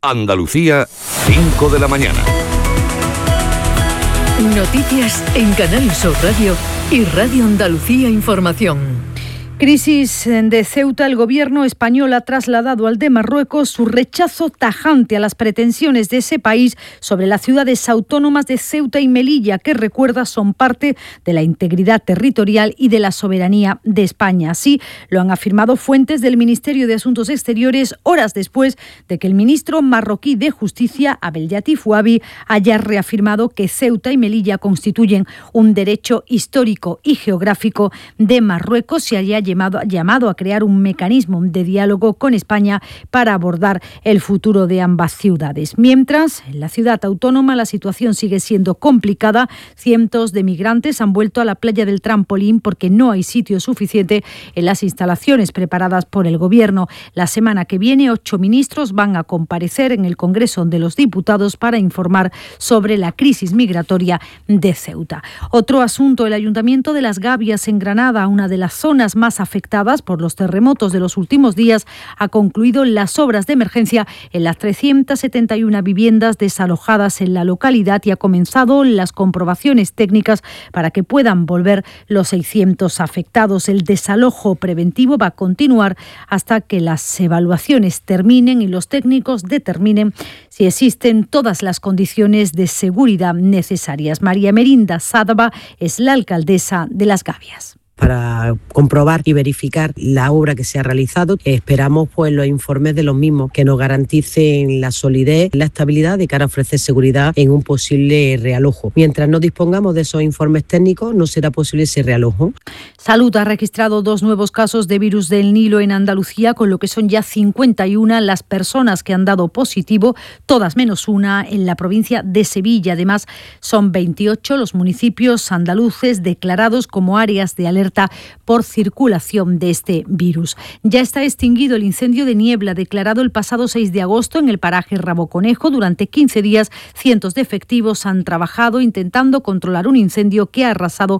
Andalucía, 5 de la mañana. Noticias en Canal Sur Radio y Radio Andalucía Información. Crisis de Ceuta. El gobierno español ha trasladado al de Marruecos su rechazo tajante a las pretensiones de ese país sobre las ciudades autónomas de Ceuta y Melilla, que, recuerda, son parte de la integridad territorial y de la soberanía de España. Así lo han afirmado fuentes del Ministerio de Asuntos Exteriores horas después de que el ministro marroquí de Justicia, Abdel Latif Ouabi, haya reafirmado que Ceuta y Melilla constituyen un derecho histórico y geográfico de Marruecos y haya llamado a crear un mecanismo de diálogo con España para abordar el futuro de ambas ciudades. Mientras, en la ciudad autónoma la situación sigue siendo complicada. Cientos de migrantes han vuelto a la playa del Trampolín porque no hay sitio suficiente en las instalaciones preparadas por el gobierno. La semana que viene, 8 ministros van a comparecer en el Congreso de los Diputados para informar sobre la crisis migratoria de Ceuta. Otro asunto: el Ayuntamiento de Las Gavias, en Granada, una de las zonas más afectadas por los terremotos de los últimos días, ha concluido las obras de emergencia en las 371 viviendas desalojadas en la localidad y ha comenzado las comprobaciones técnicas para que puedan volver los 600 afectados. El desalojo preventivo va a continuar hasta que las evaluaciones terminen y los técnicos determinen si existen todas las condiciones de seguridad necesarias. María Merinda Sádava es la alcaldesa de Las Gavias. Para comprobar y verificar la obra que se ha realizado, esperamos los informes de los mismos que nos garanticen la solidez, la estabilidad de cara a ofrecer seguridad en un posible realojo. Mientras no dispongamos de esos informes técnicos, no será posible ese realojo. Salud ha registrado 2 nuevos casos de virus del Nilo en Andalucía, con lo que son ya 51 las personas que han dado positivo, todas menos una en la provincia de Sevilla. Además, son 28 los municipios andaluces declarados como áreas de alerta por circulación de este virus. Ya está extinguido el incendio de niebla declarado el pasado 6 de agosto en el paraje Raboconejo. Durante 15 días, cientos de efectivos han trabajado intentando controlar un incendio que ha arrasado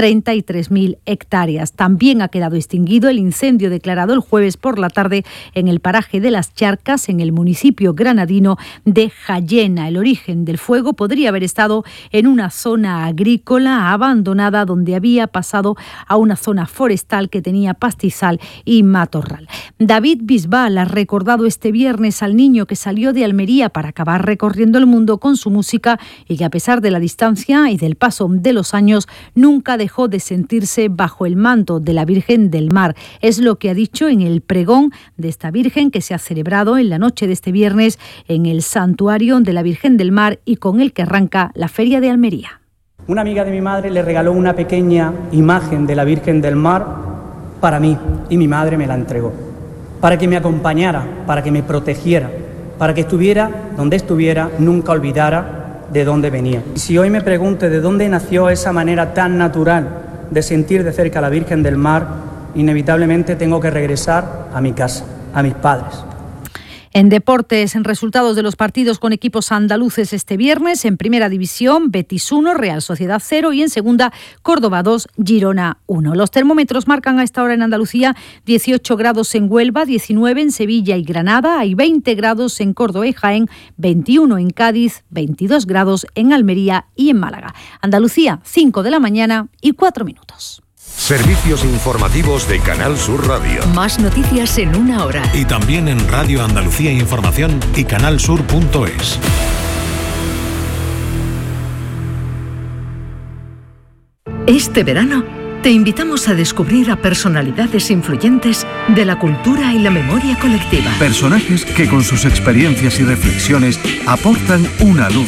33.000 hectáreas. También ha quedado extinguido el incendio declarado el jueves por la tarde en el paraje de Las Charcas, en el municipio granadino de Jayena. El origen del fuego podría haber estado en una zona agrícola abandonada donde había pasado a una zona forestal que tenía pastizal y matorral. David Bisbal ha recordado este viernes al niño que salió de Almería para acabar recorriendo el mundo con su música y que, a pesar de la distancia y del paso de los años, nunca dejó de sentirse bajo el manto de la Virgen del Mar. Es lo que ha dicho en el pregón de esta Virgen que se ha celebrado en la noche de este viernes en el Santuario de la Virgen del Mar y con el que arranca la Feria de Almería. Una amiga de mi madre le regaló una pequeña imagen de la Virgen del Mar para mí y mi madre me la entregó, para que me acompañara, para que me protegiera, para que estuviera donde estuviera, nunca olvidara de dónde venía. Y si hoy me pregunto de dónde nació esa manera tan natural de sentir de cerca a la Virgen del Mar, inevitablemente tengo que regresar a mi casa, a mis padres. En deportes, en resultados de los partidos con equipos andaluces este viernes: en Primera División, Betis 1, Real Sociedad 0 y en Segunda, Córdoba 2, Girona 1. Los termómetros marcan a esta hora en Andalucía 18 grados en Huelva, 19 en Sevilla y Granada, hay 20 grados en Córdoba y Jaén, 21 en Cádiz, 22 grados en Almería y en Málaga. Andalucía, 5 de la mañana y 4 minutos. Servicios informativos de Canal Sur Radio. Más noticias en una hora. Y también en Radio Andalucía Información y canalsur.es. Este verano te invitamos a descubrir a personalidades influyentes de la cultura y la memoria colectiva. Personajes que con sus experiencias y reflexiones aportan una luz